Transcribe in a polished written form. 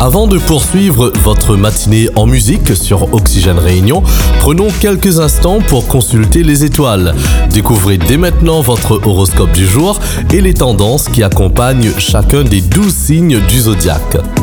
Avant de poursuivre votre matinée en musique sur Oxygène Réunion, prenons quelques instants pour consulter les étoiles. Découvrez dès maintenant votre horoscope du jour et les tendances qui accompagnent chacun des 12 signes du zodiaque.